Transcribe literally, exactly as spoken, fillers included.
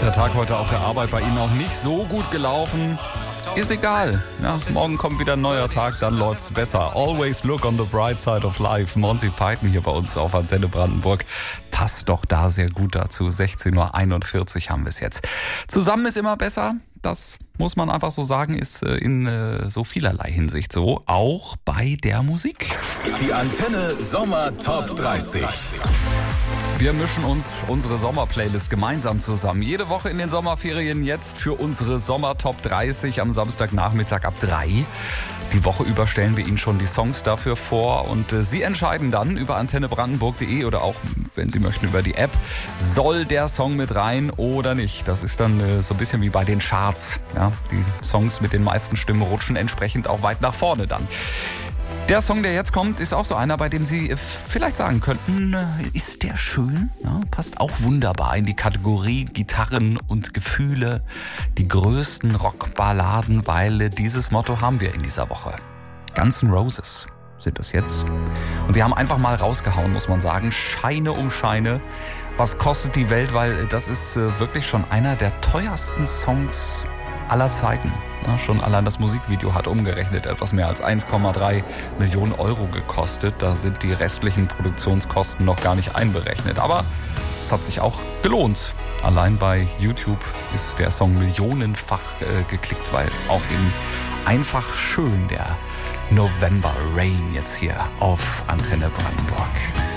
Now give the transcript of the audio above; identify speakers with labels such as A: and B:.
A: der Tag heute auf der Arbeit bei Ihnen auch nicht so gut gelaufen? Ist egal. Ja, morgen kommt wieder ein neuer Tag, dann läuft's besser. Always look on the bright side of life. Monty Python hier bei uns auf Antenne Brandenburg. Passt doch da sehr gut dazu. sechzehn Uhr einundvierzig haben wir es jetzt. Zusammen ist immer besser. Das muss man einfach so sagen, ist in so vielerlei Hinsicht so. Auch bei der Musik.
B: Die Antenne Sommer Top dreißig.
A: Wir mischen uns unsere Sommerplaylist gemeinsam zusammen. Jede Woche in den Sommerferien jetzt für unsere Sommer Top dreißig am Samstagnachmittag ab drei. Die Woche über stellen wir Ihnen schon die Songs dafür vor und äh, Sie entscheiden dann über antenne brandenburg punkt de oder auch, wenn Sie möchten, über die App, soll der Song mit rein oder nicht. Das ist dann äh, so ein bisschen wie bei den Charts. Ja? Die Songs mit den meisten Stimmen rutschen entsprechend auch weit nach vorne dann. Der Song, der jetzt kommt, ist auch so einer, bei dem Sie vielleicht sagen könnten, ist der schön? Ja, passt auch wunderbar in die Kategorie Gitarren und Gefühle, die größten Rockballaden, weil dieses Motto haben wir in dieser Woche. Guns N' Roses sind das jetzt. Und die haben einfach mal rausgehauen, muss man sagen, Scheine um Scheine. Was kostet die Welt? Weil das ist wirklich schon einer der teuersten Songs aller Zeiten. Na, schon allein das Musikvideo hat umgerechnet etwas mehr als eins Komma drei Millionen Euro gekostet. Da sind die restlichen Produktionskosten noch gar nicht einberechnet. Aber es hat sich auch gelohnt. Allein bei YouTube ist der Song millionenfach äh, geklickt, weil auch eben einfach schön der November Rain jetzt hier auf Antenne Brandenburg.